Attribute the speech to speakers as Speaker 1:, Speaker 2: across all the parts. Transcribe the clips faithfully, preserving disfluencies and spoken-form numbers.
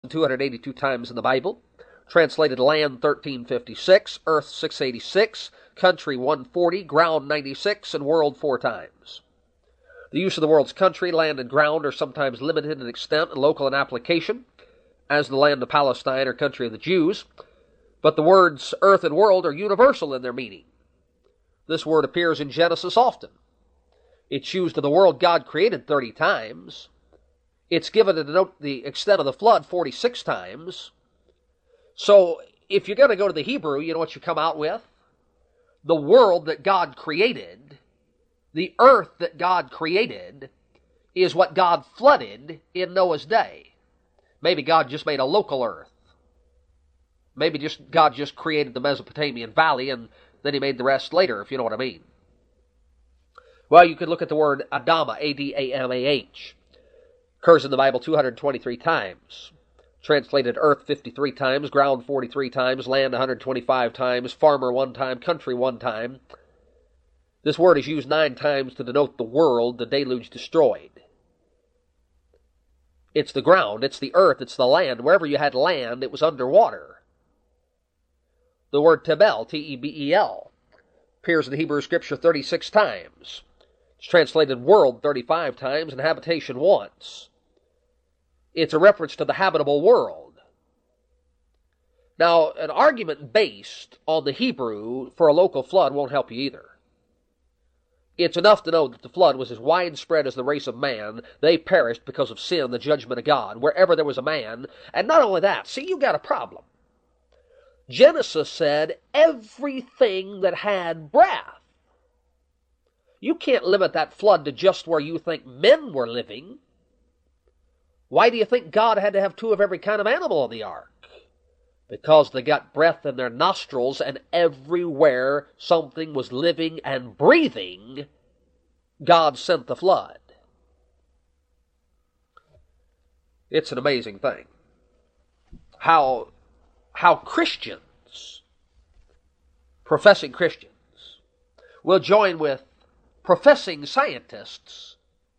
Speaker 1: two hundred eighty-two times in the Bible. Translated land thirteen fifty-six, earth six eighty-six, country one forty, ground ninety-six, and world four times. The use of the world's country, land, and ground are sometimes limited in extent and local in application, as the land of Palestine or country of the Jews, but the words earth and world are universal in their meaning. This word appears in Genesis often. It's used of the world God created thirty times. It's given to denote the extent of the flood forty-six times. So, if you're going to go to the Hebrew, you know what you come out with? The world that God created, the earth that God created, is what God flooded in Noah's day. Maybe God just made a local earth. Maybe just God just created the Mesopotamian valley and then he made the rest later, if you know what I mean. Well, you could look at the word Adamah, A D A M A H. Occurs in the Bible two hundred twenty-three times. Translated earth fifty-three times, ground forty-three times, land one hundred twenty-five times, farmer one time, country one time. This word is used nine times to denote the world the deluge destroyed. It's the ground, it's the earth, it's the land. Wherever you had land, it was underwater. The word Tebel, T E B E L, appears in the Hebrew Scripture thirty-six times. It's translated world thirty-five times and habitation once. It's a reference to the habitable world. Now, an argument based on the Hebrew for a local flood won't help you either. It's enough to know that the flood was as widespread as the race of man. They perished because of sin, the judgment of God, wherever there was a man. And not only that, see, you got a problem. Genesis said everything that had breath. You can't limit that flood to just where you think men were living. Why do you think God had to have two of every kind of animal on the ark? Because they got breath in their nostrils, and everywhere something was living and breathing, God sent the flood. It's an amazing thing. How, how Christians, professing Christians, will join with professing scientists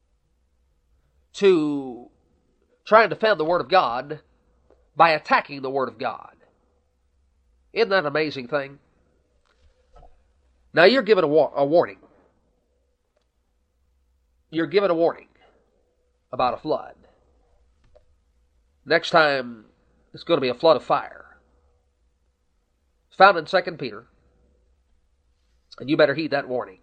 Speaker 1: to try and defend the Word of God by attacking the Word of God. Isn't that an amazing thing? Now you're given a, war- a warning. You're given a warning about a flood. Next time, it's going to be a flood of fire. It's found in Second Peter, and you better heed that warning.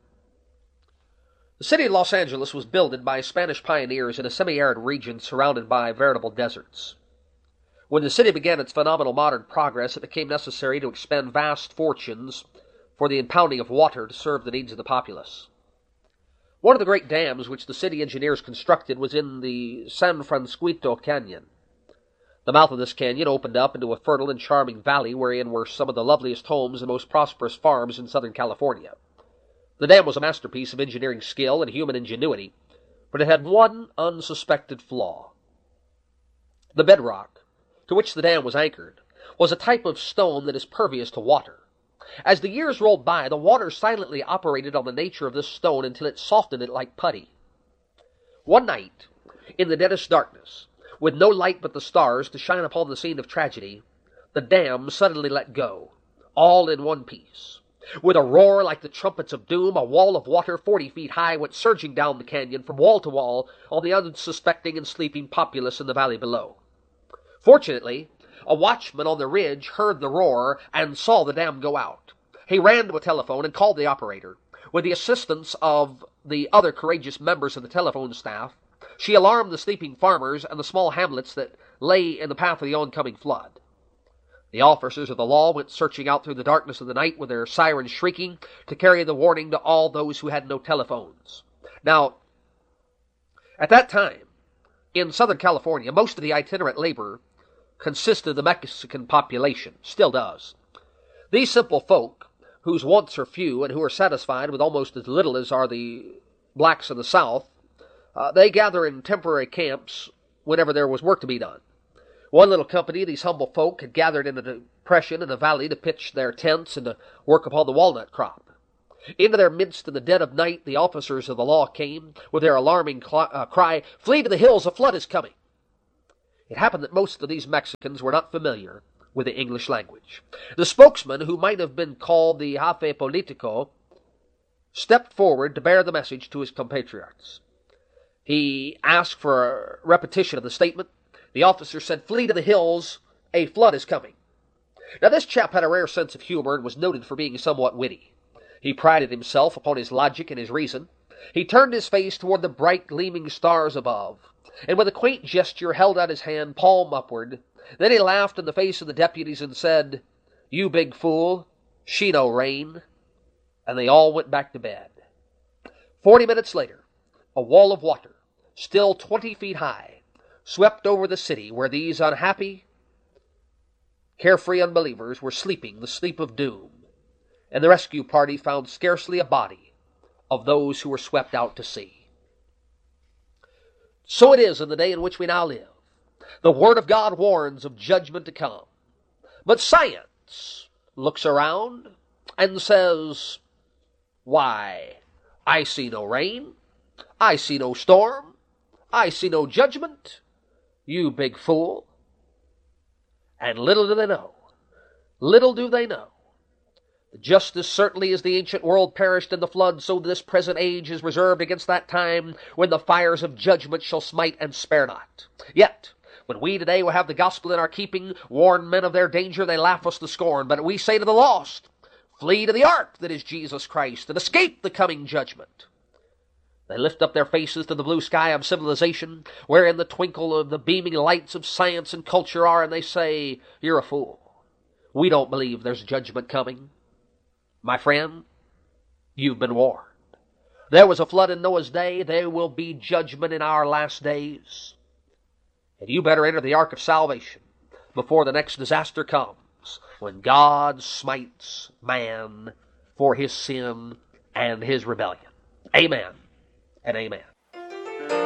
Speaker 1: The city of Los Angeles was builded by Spanish pioneers in a semi-arid region surrounded by veritable deserts. When the city began its phenomenal modern progress, it became necessary to expend vast fortunes for the impounding of water to serve the needs of the populace. One of the great dams which the city engineers constructed was in the San Francisco Canyon. The mouth of this canyon opened up into a fertile and charming valley wherein were some of the loveliest homes and most prosperous farms in Southern California. The dam was a masterpiece of engineering skill and human ingenuity, but it had one unsuspected flaw. The bedrock, to which the dam was anchored, was a type of stone that is pervious to water. As the years rolled by, the water silently operated on the nature of this stone until it softened it like putty. One night, in the deadest darkness, with no light but the stars to shine upon the scene of tragedy, the dam suddenly let go, all in one piece. With a roar like the trumpets of doom, a wall of water forty feet high went surging down the canyon from wall to wall on the unsuspecting and sleeping populace in the valley below. Fortunately, a watchman on the ridge heard the roar and saw the dam go out. He ran to a telephone and called the operator. With the assistance of the other courageous members of the telephone staff, she alarmed the sleeping farmers and the small hamlets that lay in the path of the oncoming flood. The officers of the law went searching out through the darkness of the night with their sirens shrieking to carry the warning to all those who had no telephones. Now, at that time, in Southern California, most of the itinerant labor consisted of the Mexican population, still does. These simple folk, whose wants are few and who are satisfied with almost as little as are the blacks in the South, uh, they gather in temporary camps whenever there was work to be done. One little company of these humble folk had gathered in a depression in the valley to pitch their tents and to work upon the walnut crop. Into their midst in the dead of night, the officers of the law came with their alarming cl- uh, cry, "Flee to the hills, a flood is coming!" It happened that most of these Mexicans were not familiar with the English language. The spokesman, who might have been called the jefe politico, stepped forward to bear the message to his compatriots. He asked for a repetition of the statement. The officer said, "Flee to the hills, a flood is coming." Now this chap had a rare sense of humor and was noted for being somewhat witty. He prided himself upon his logic and his reason. He turned his face toward the bright gleaming stars above, and with a quaint gesture held out his hand, palm upward. Then he laughed in the face of the deputies and said, "You big fool, she no rain." And they all went back to bed. Forty minutes later, a wall of water, still twenty feet high, swept over the city where these unhappy, carefree unbelievers were sleeping the sleep of doom, and the rescue party found scarcely a body of those who were swept out to sea. So it is in the day in which we now live. The Word of God warns of judgment to come. But science looks around and says, "Why, I see no rain. I see no storm. I see no judgment. You big fool." And little do they know, little do they know, that just as certainly as the ancient world perished in the flood, so this present age is reserved against that time when the fires of judgment shall smite and spare not. Yet, when we today will have the gospel in our keeping, warn men of their danger, they laugh us to scorn. But we say to the lost, "Flee to the ark that is Jesus Christ, and escape the coming judgment." They lift up their faces to the blue sky of civilization, wherein the twinkle of the beaming lights of science and culture are, and they say, "You're a fool. We don't believe there's judgment coming." My friend, you've been warned. There was a flood in Noah's day. There will be judgment in our last days. And you better enter the ark of salvation before the next disaster comes, when God smites man for his sin and his rebellion. Amen and amen.